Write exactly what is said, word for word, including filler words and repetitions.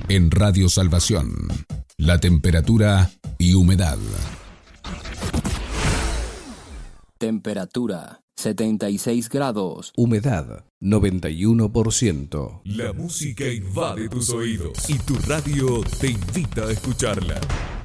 En Radio Salvación, la temperatura y humedad. Temperatura setenta y seis grados. Humedad noventa y uno por ciento. La música invade tus oídos y tu radio te invita a escucharla.